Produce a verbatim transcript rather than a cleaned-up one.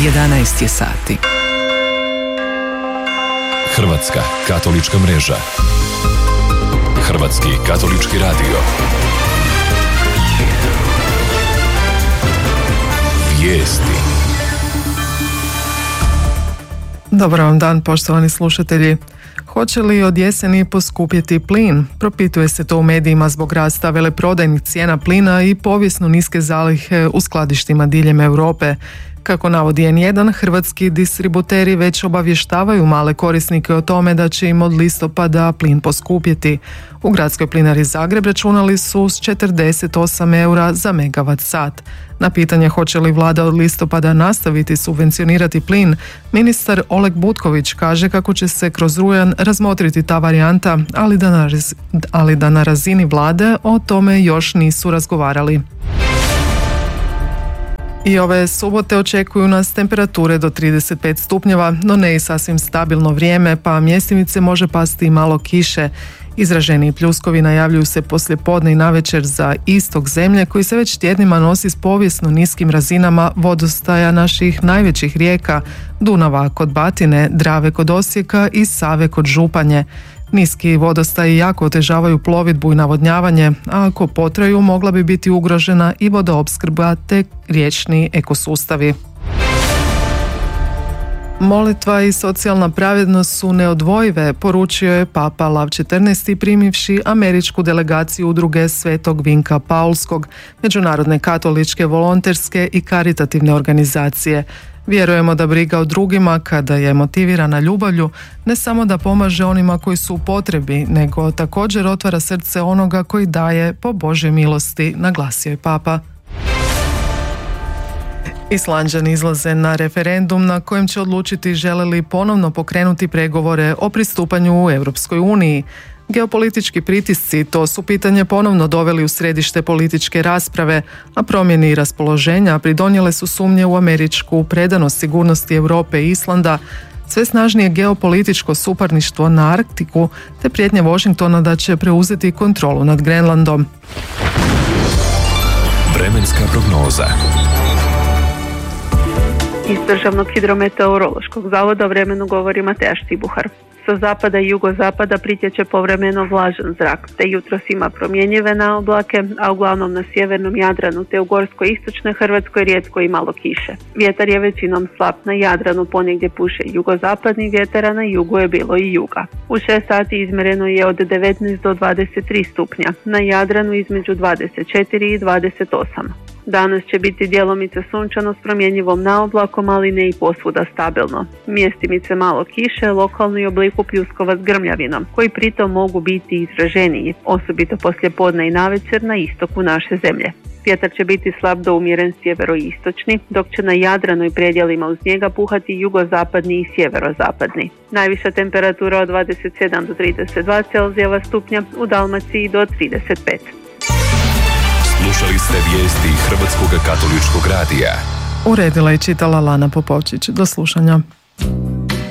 jedanaest je sati. Hrvatska katolička mreža. Hrvatski katolički radio. Vijesti. Dobar vam dan, poštovani slušatelji. Hoće li od jeseni poskupjeti plin? Propituje se to u medijima zbog rasta veleprodajnih cijena plina i povijesno niske zalihe u skladištima diljem Europe. Kako navodi en jedan, hrvatski distributeri već obavještavaju male korisnike o tome da će im od listopada plin poskupjeti. U gradskoj plinari Zagreb računali su s četrdeset osam eura za megavat sat. Na pitanje hoće li vlada od listopada nastaviti subvencionirati plin, ministar Oleg Butković kaže kako će se kroz rujan razmotriti ta varijanta, ali da na, ali da na razini vlade o tome još nisu razgovarali. I ove subote očekuju nas temperature do trideset pet stupnjeva, no ne i sasvim stabilno vrijeme, pa mjestimice može pasti i malo kiše. Izraženiji pljuskovi najavljuju se poslije podne i navečer za istok zemlje koji se već tjednima nosi s povijesno niskim razinama vodostaja naših najvećih rijeka, Dunava kod Batine, Drave kod Osijeka i Save kod Županje. Niski vodostaji jako otežavaju plovidbu i navodnjavanje, a ako potraju mogla bi biti ugrožena i vodoopskrba te riječni ekosustavi. Molitva i socijalna pravednost su neodvojive, poručio je Papa Lav četrnaesti primivši američku delegaciju udruge Svetog Vinka Paulskog, međunarodne katoličke, volonterske i karitativne organizacije. Vjerujemo da briga o drugima, kada je motivirana ljubavlju, ne samo da pomaže onima koji su u potrebi, nego također otvara srce onoga koji daje po Božjoj milosti, naglasio je Papa. Islanđani izlaze na referendum na kojem će odlučiti žele li ponovno pokrenuti pregovore o pristupanju u Europskoj uniji. Geopolitički pritisci to su pitanje ponovno doveli u središte političke rasprave, a promjeni i raspoloženja pridonijele su sumnje u američku predanost sigurnosti Europe i Islanda, sve snažnije geopolitičko suparništvo na Arktiku te prijetnje Washingtona da će preuzeti kontrolu nad Grenlandom. Vremenska prognoza. Iz Državnog hidrometeorološkog zavoda o vremenu govori Mateja Štibuhar. Sa zapada i jugozapada pritječe povremeno vlažan zrak, te jutros ima promjenjive naoblake, a uglavnom na sjevernom Jadranu te u gorskoj istočnoj Hrvatskoj rijetko i malo kiše. Vjetar je većinom slab na Jadranu, ponegdje puše jugozapadni vjetar, a na jugu je bilo i juga. U šest sati izmjereno je od devetnaest do dvadeset tri stupnja, na Jadranu između dvadeset četiri i dvadeset osam. Danas će biti djelomice sunčano s promjenjivom naoblakom, ali ne i posvuda stabilno. Mjestimice malo kiše, lokalno i obliku pljuskova s grmljavinom, koji pritom mogu biti izraženiji, osobito poslije podne i navečer na istoku naše zemlje. Vjetar će biti slab do umjeren sjeveroistočni, dok će na Jadranu i predjelima uz njega puhati jugozapadni i sjeverozapadni. Najviša temperatura od dvadeset sedam do trideset dva Celzijeva stupnja, u Dalmaciji do trideset pet. Slušali ste vijesti Hrvatskog katoličkog radija. Uredila i čitala Lana Popovčić. Do slušanja.